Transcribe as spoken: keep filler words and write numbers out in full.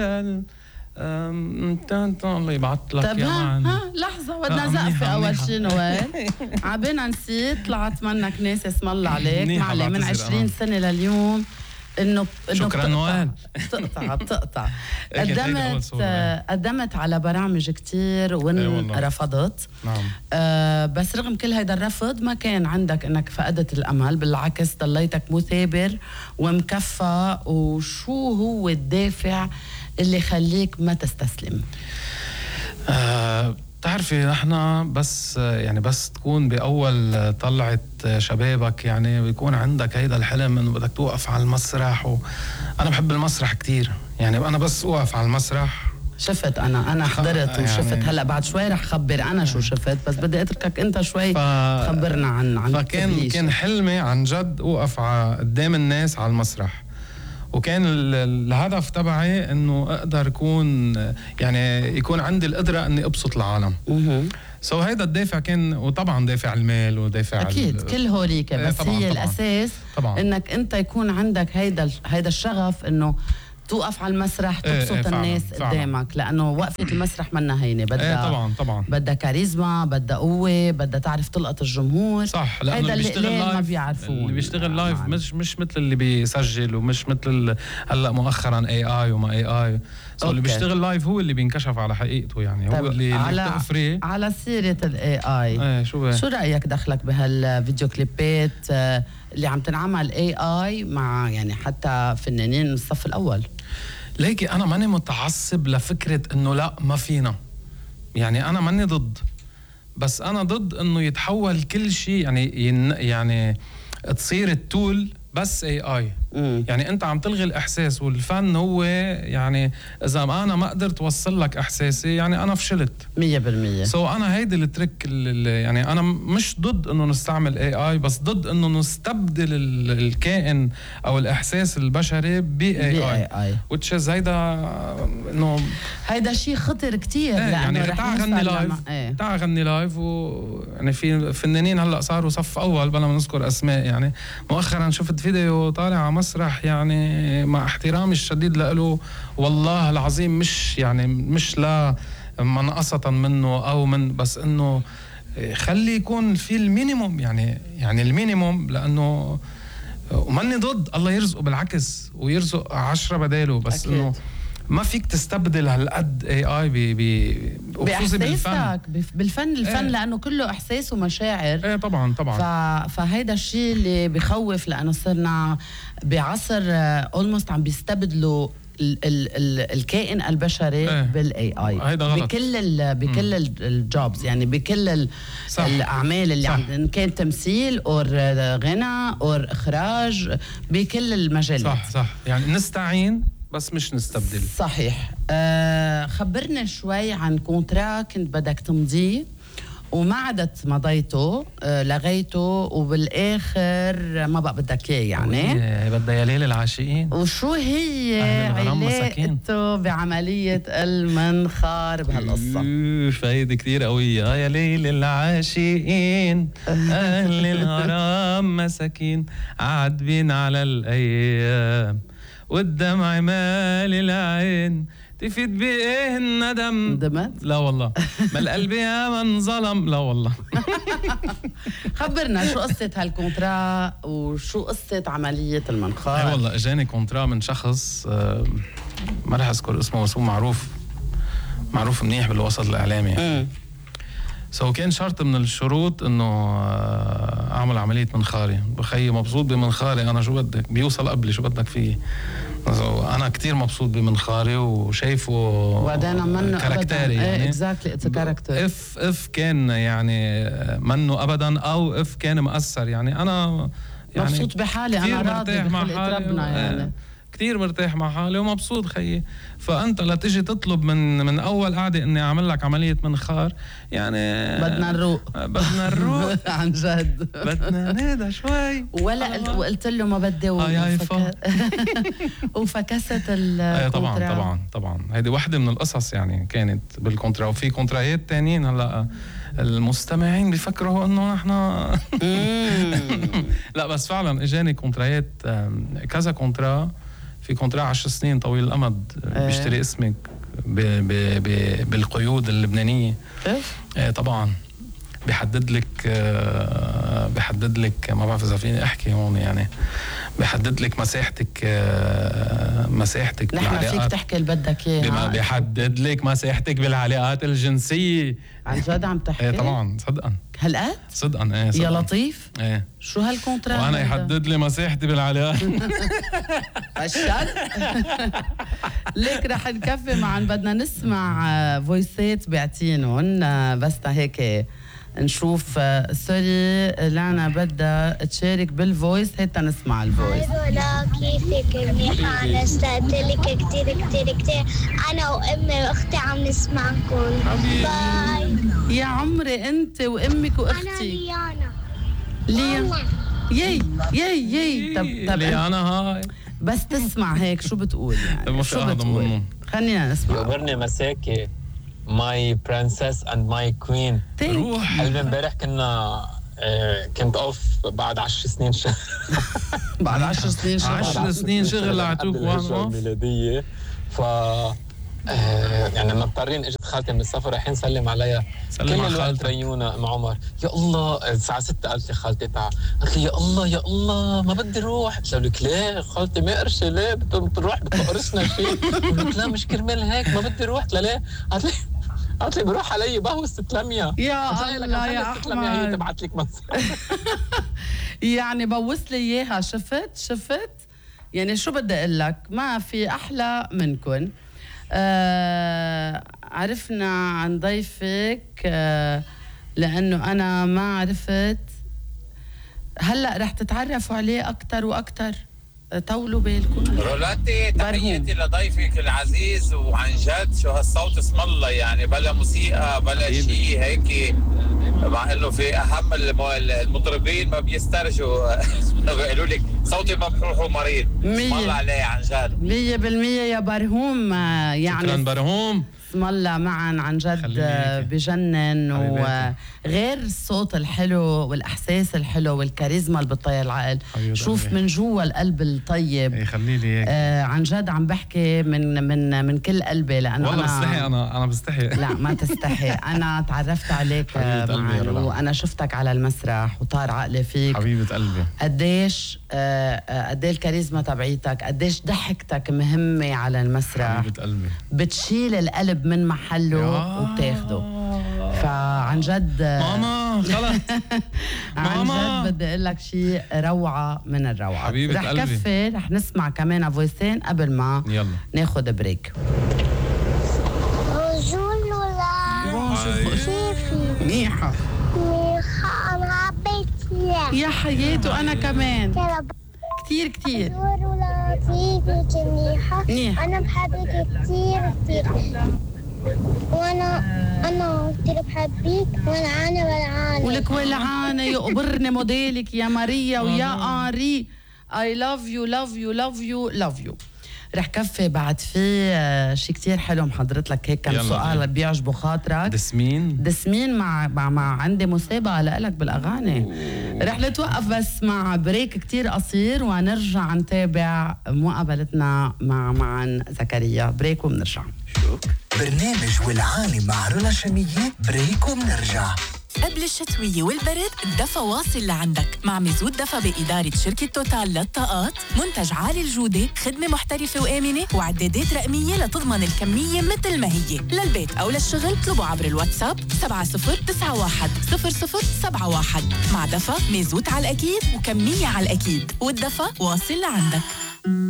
الله يبعث لك طب ها, ها لحظة بدنا زقفة أول شي نوال. عبينا نسيت طلعت منك ناس اسم الله عليك معلي من عشرين سنة لليوم إنه شكرا نوال. بتقطع بتقطع قدمت قدمت على برامج كتير وإن رفضت. نعم. آه بس رغم كل هيدا الرفض ما كان عندك إنك فقدت الأمل، بالعكس ضليتك مثابر ومكفى. وشو هو الدافع اللي يخليك ما تستسلم؟ آه بتعرفي نحن بس يعني بس تكون بأول طلعة شبابك يعني بيكون عندك هيدا الحلم إنه بدك توقف على المسرح. وأنا بحب المسرح كتير يعني أنا بس أوقف على المسرح. شفت أنا أنا حضرت وشفت يعني هلأ بعد شوي رح خبر أنا شو شفت، بس بدي أتركك أنت شوي ف... تخبرنا عن عن فكان كان حلمي عن جد أوقف قدام الناس على المسرح. وكان الهدف تبعي انه اقدر اكون يعني يكون عندي القدره اني ابسط العالم. اها سو هيدا الدافع كان، وطبعا دافع المال ودافع اكيد كل هوليك، بس طبعاً هي طبعاً الاساس طبعاً انك انت يكون عندك هيدا هيدا الشغف انه توقف على المسرح تبسط ايه الناس قدامك، لانه وقفه المسرح منا هينه، بدها ايه طبعا طبعا بدها كاريزما، بدها قوه، بدها تعرف تلقط الجمهور. صح، لانه اللي بيشتغل لايف ما بيعرفون، اللي بيشتغل لايف مش مش مثل اللي بيسجل، ومش مثل هلا مؤخرا اي اي وما اي اي. اللي بيشتغل لايف هو اللي بينكشف على حقيقته يعني. هو اللي على اللي بتفريه. على سيره الاي اي ايه شو بقى؟ شو رايك دخلك بهالفيديو كليبات اللي عم تنعمل اي اي مع يعني حتى فنانين من الصف الاول؟ ليكي أنا ماني متعصب لفكرة إنه لا ما فينا، يعني أنا ماني ضد، بس أنا ضد إنه يتحول كل شيء يعني ين يعني تصير التول بس اي اي. يعني انت عم تلغي الاحساس، والفن هو يعني اذا ما انا ما قدرت اوصل لك احساسي يعني انا فشلت مية بالمية. سو so انا هيدي التريك اللي يعني انا مش ضد انه نستعمل اي اي، بس ضد انه نستبدل الكائن او الاحساس البشري باي اي which is هيدا انه هيدا شيء خطر كتير. ايه يعني تعال غني لايف ايه. تعال غني لايف و يعني في فنانين هلا صاروا صف اول بلا ما نذكر اسماء. يعني مؤخرا شفت فيديو طالع على مسرح يعني مع احترامي الشديد له والله العظيم مش يعني مش لا منقصة منه او من، بس انه خلي يكون في المينيموم يعني يعني المينيموم، لانه وماني ضد الله يرزقه بالعكس ويرزق عشرة بداله، بس أكيد. انه ما فيك تستبدل هالقد اي اي بخصوصي بالفن بالفن الفن ايه. لانه كله احساس ومشاعر. ايه طبعا طبعا. ف... فهيدا الشيء اللي بخوف، لانه صرنا بعصر اولموست عم بيستبدلوا ال ال ال الكائن البشري ايه. بالاي اي هيدا غلط بكل ال بكل الجوبز يعني بكل ال الاعمال اللي عم ان كان تمثيل او غنى او اخراج بكل المجالات. صح صح يعني نستعين بس مش نستبدل. صحيح. آه خبرنا شوي عن كونترا كنت بدك تمضيه وما عدت مضيته، آه لغيته وبالاخر ما بقى بدك اياه يعني. بدها يا ليل العاشقين. وشو هي علاقته بعمليه المنخار بهالقصه؟ فايدة كتير قويه. يا ليل العاشقين اهل الغرام مساكين عاتبين على الايام والدمع مال العين تفيد بايه الندم. ندمت؟ لا والله. ما القلب يا من ظلم. لا والله. خبرنا شو قصة هالكونترا وشو قصة عملية المنخار؟ اي والله اجاني كونترا من شخص ما رح اذكر اسمه، بس هو معروف معروف منيح بالوسط الاعلامي يعني. سو كان شرط من الشروط انه اعمل عمليه منخاري. بخيي مبسوط بمنخاري انا، شو بدك بيوصل قبلي شو بدك فيه. انا كتير مبسوط بمنخاري وشايفه وبعدين منه كاركتري يعني اكزاكتلي اتس كاركتر. اف اف كان يعني منه ابدا او اف كان مأثر يعني انا يعني مبسوط بحالي، انا راضي بخلقة ربنا يعني كتير مرتاح مع حالي ومبسوط خيي. فانت لا تيجي تطلب من من اول قعده اني اعمل لك عمليه منخار يعني بدنا نروق. بدنا نروق عن جد بدنا نهدى شوي. ولا قلت وقلت له ما بدي وفك... وفكست الكونترا. طبعا طبعا طبعا هيدي وحده من القصص يعني كانت بالكونترا. وفي كونترايات تانيين هلا المستمعين بيفكروا انه نحن لا بس فعلا اجاني كونترايات كذا كونترا في كونترا عشر سنين طويل الامد أه. بيشتري اسمك ب ب ب بالقيود اللبنانيه. أه؟ ايه طبعا بيحدد لك آه بيحدد لك، ما بعرف اذا فيني احكي هون يعني، بيحدد لك مساحتك آه مساحتك بالعلاقات. نحن فيك تحكي اللي بدك اياه. بيحدد لك مساحتك بالعلاقات الجنسيه. عن جد عم تحكي؟ ايه طبعا صدقا. هالقد؟ صدقا ايه صدقا. يا لطيف. ايه شو هالكونترا؟ وانا يحدد لي مساحتي بالعلاقات. الشد. ليك رح نكفي معن، بدنا نسمع فويسات بيعطينهم بس هيك نشوف. سوري لانا بدها تشارك بالفويس، هيك نسمع الفويس. لا كيفك منيحة؟ أنا اشتقت لك كتير كتير كتير، أنا وأمي وأختي عم نسمعكم. باي يا عمري أنت وأمك وأختي. أنا ليانا. ليانا ياي ياي ياي. طب طب ليانا هاي بس تسمع هيك شو بتقول يعني؟ شو بتقول؟ خلينا نسمع. يوبرني مساكي ماي برنسس اند ماي كوين. روح قلبي امبارح كنا آه كنت اوف بعد عشر سنين شغل. بعد عشر سنين شغل. عشر سنين شغل عطوك وان اوف ميلاديه. ف آه يعني مضطرين. اجت خالتي من السفر رايحين نسلم عليها. سلم على خالتك. ريونا مع عمر. يا الله الساعه ستة قالت لي خالتي تعا. قالت لي يا الله يا الله ما بدي اروح. قلت لك ليه خالتي ما قرشه ليه بتروح بتقرصنا شيء. قلت لا مش كرمال هيك ما بدي اروح. قلت لها ليه؟ قالت لي قالت لي بروح علي بهوس تلميا. يا الله يا احمد هي تبعت لك مسج. يعني بوس لي اياها. شفت شفت يعني شو بدي اقول لك، ما في احلى منكم. آه عرفنا عن ضيفك آه لانه انا ما عرفت. هلا رح تتعرفوا عليه اكثر واكثر. طولوا بالكم. رولاتي تحياتي لضيفك العزيز، وعن جد شو هالصوت اسم الله يعني، بلا موسيقى بلا شيء هيك، مع انه في اهم المطربين ما بيسترجوا. بيقولوا لك صوتي مبحوح ومريض. اسم الله عليه عن جد مية بالمية يا برهوم. يعني شكرا برهوم. اسم الله معا عن جد بجنن. وغير الصوت الحلو والاحساس الحلو والكاريزما اللي بتطير العقل. شوف من جوا القلب الطيب. يخلي لي آه عن جد عم بحكي من من من كل قلبي، لانه والله انا بستحي. انا انا بستحي. لا ما تستحي. انا تعرفت عليك معا وانا شفتك على المسرح وطار عقلي فيك. حبيبه قلبي. قديش آه قد ايه الكاريزما تبعيتك، قديش ضحكتك مهمه على المسرح. حبيبه قلبي. بتشيل القلب من محله وبتاخده. فعن جد ماما خلص. عن جد بدي اقول لك شيء روعه من الروعه. حبيبه رح قلبي. كفي رح نسمع كمان فويسين قبل ما يلا ناخذ بريك. بونجور لولا. كيفك؟ منيحه. منيحة أنا حبيتك يا حياته انا كمان كتير كتير. بونجور لطيفك منيحة. أنا بحبك كتير كتير، وانا انا كثير بحبك. ولعانه ولعانه ولك ولعانه يقبرني موديلك يا ماريا ويا آري. I love you love you love you love you. رح كفي بعد في شيء كتير حلو محضرت لك هيك كم سؤال بيعجبوا خاطرك. دسمين دسمين مع, مع مع عندي مسابقه لك بالاغاني. رح نتوقف بس مع بريك كتير قصير ونرجع نتابع مقابلتنا مع معن زكريا. بريك وبنرجع. برنامج والعاني مع رولا شمية. بريك وبنرجع. قبل الشتوية والبرد الدفا واصل لعندك مع مزود دفا بإدارة شركة توتال للطاقات. منتج عالي الجودة، خدمة محترفة وآمنة، وعدادات رقمية لتضمن الكمية مثل ما هي. للبيت أو للشغل اطلبوا عبر الواتساب سبعة صفر تسعة واحد صفر صفر سبعة واحد. مع دفا مزود على الأكيد وكمية على الأكيد، والدفا واصل لعندك.